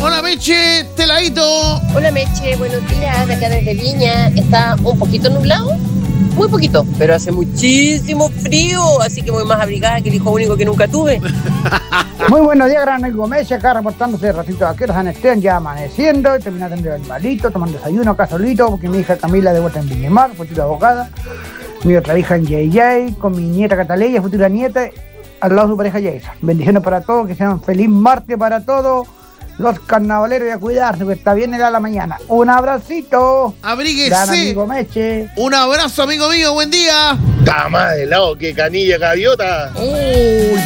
Hola, Meche, Teladito. Hola Meche, buenos días, de acá desde Viña. Está un poquito nublado, muy poquito, pero hace muchísimo frío, así que voy más abrigada que el hijo único que nunca tuve. Muy buenos días, gran amigo Messi, acá reportándose de ratito de aquí, San Esteban, ya amaneciendo, terminando de el balito, tomando desayuno acá solito, porque mi hija Camila de vuelta en Viñemar, futura abogada, mi otra hija en JJ, con mi nieta Cataleya, futura nieta, al lado de su pareja Jason. Bendiciones para todos, que sean feliz martes para todos los carnavaleros y a cuidarse, que está bien la mañana. Un abracito. Abríguese. Gran amigo Meche. Un abrazo, amigo mío, buen día. Está más de lado que canilla gaviota. Uy.